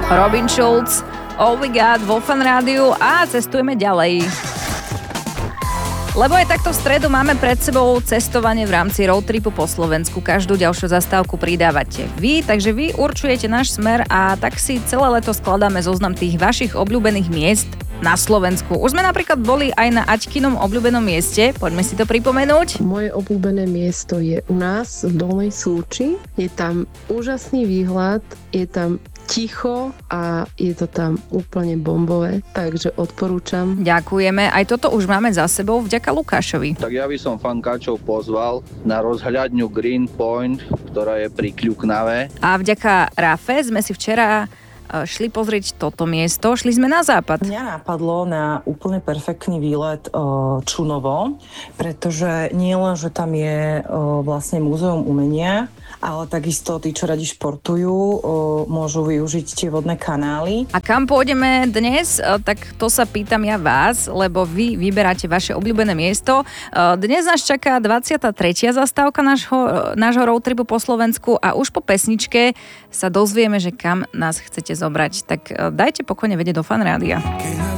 Robin Schulz, All We Got vo Fan Rádiu a cestujeme ďalej. Lebo aj takto v stredu máme pred sebou cestovanie v rámci roadtripu po Slovensku. Každú ďalšiu zastávku pridávate vy, takže vy určujete náš smer a tak si celé leto skladáme zoznam tých vašich obľúbených miest na Slovensku. Už sme napríklad boli aj na Aťkinom obľúbenom mieste, poďme si to pripomenúť. Moje obľúbené miesto je u nás v Dolnej Súči. Je tam úžasný výhľad, je tam ticho a je to tam úplne bombové, takže odporúčam. Ďakujeme, aj toto už máme za sebou vďaka Lukášovi. Tak ja by som fankáčov pozval na rozhľadňu Green Point, ktorá je pri Kľuknave. A vďaka Rafe sme si včera šli pozrieť toto miesto, šli sme na západ. Mňa napadlo na úplne perfektný výlet Čunovo, pretože nie len, že tam je vlastne múzeum umenia, ale takisto tí, čo radi športujú, môžu využiť tie vodné kanály. A kam pôjdeme dnes? Tak to sa pýtam ja vás, lebo vy vyberáte vaše obľúbené miesto. Dnes nás čaká 23. zastávka nášho roadtripu po Slovensku a už po pesničke sa dozvieme, že kam nás chcete zobrať. Tak dajte pokojne vedieť do Fan Rádia.